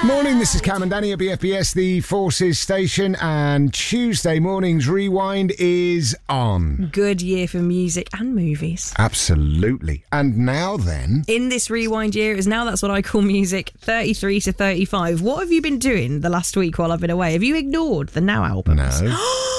Morning, this is Cam and Danny at BFBS, the Forces station, and Tuesday morning's Rewind is on. Good year for music and movies. Absolutely. And now then... In this Rewind year, is now that's what I call music, 33 to 35. What have you been doing the last week while I've been away? Have you ignored the Now albums? No.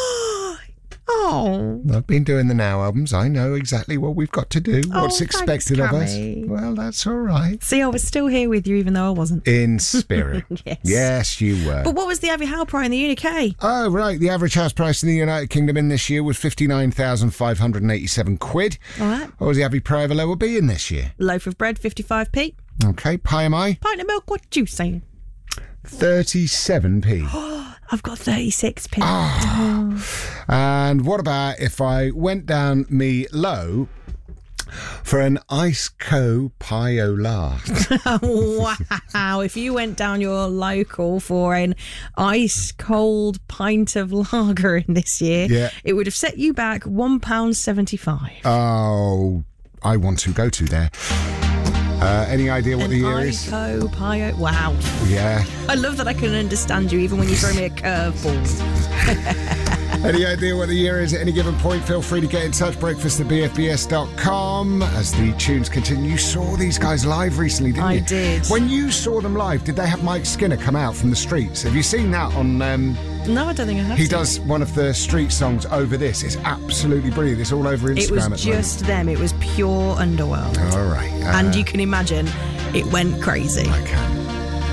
Oh. I've been doing the Now albums. I know exactly what we've got to do, what's expected of us. Cammy. Well, that's all right. See, I was still here with you even though I wasn't. In spirit. Yes. Yes, you were. But what was the average house price in the UK? Oh, right. The average house price in the United Kingdom in this year was 59,587 quid. All right. What was the average pay of a lower B in this year? Loaf of bread, 55p. Okay, pie am I? Pint of milk, what you saying? 37p. I've got 36p. And what about if I went down me low for an ice co piola? Wow, if you went down your local for an ice cold pint of lager in this year, Yeah. it would have set you back £1.75. Oh, I want to go to there. Any idea what the year is? Ico Pio. Wow. Yeah. I love that I can understand you even when you throw me a curveball. Any idea what the year is at any given point? Feel free to get in touch. Breakfast at bfbs.com. As the tunes continue, you saw these guys live recently, didn't you? I did. When you saw them live, did they have Mike Skinner come out from the streets? Have you seen that on... No, I don't think I have. He does one of the street songs over this. It's absolutely brilliant. It's all over Instagram It was at the just them. It was pure underworld. moment. All right. And you can imagine it went crazy. I can.